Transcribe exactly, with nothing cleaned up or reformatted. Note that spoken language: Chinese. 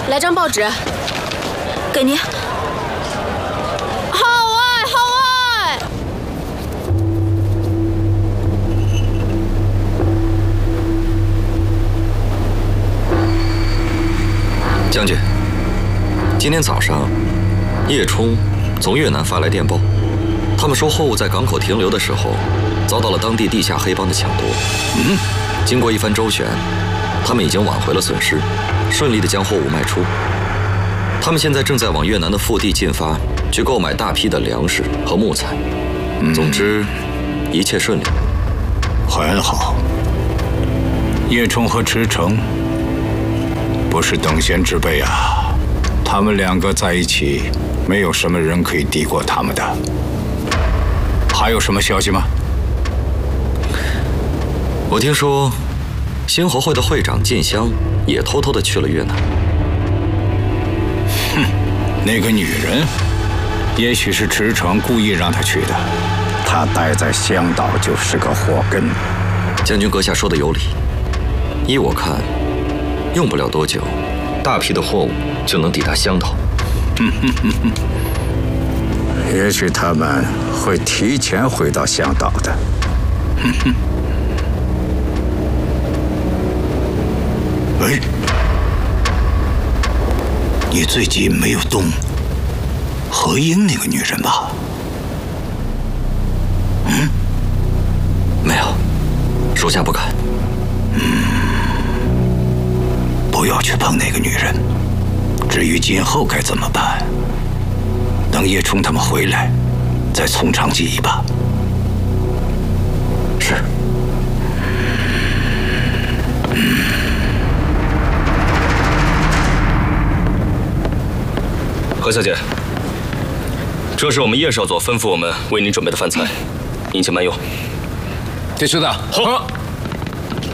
来张报纸， 给您。 号外，号外！ 将军，今天早上，叶冲从越南发来电报，他们说货物在港口停留的时候，遭到了当地地下黑帮的抢夺。嗯，经过一番周旋，他们已经挽回了损失，顺利地将货物卖出。他们现在正在往越南的腹地进发，去购买大批的粮食和木材。嗯、总之，一切顺利。 很好。叶冲和池诚不是等闲之辈啊，他们两个在一起，没有什么人可以敌过他们的。还有什么消息吗？ 我听说，新和会的会长晋香也偷偷地去了越南。 哼，那个女人，也许是池诚故意让她去的。 她待在香岛就是个祸根。 将军阁下说的有理，依我看，用不了多久，大批的货物就能抵达香岛。 哼哼哼哼。 也许他们会提前回到香岛的。 哼哼。哎，你最近没有动何英那个女人吧？嗯， 没有，属下不敢。 嗯，不要去碰那个女人。至于今后该怎么办，等叶冲他们回来，再从长计议吧。 是。 何小姐，这是我们叶少佐吩咐我们为您准备的饭菜，您请慢用。 铁师的，好。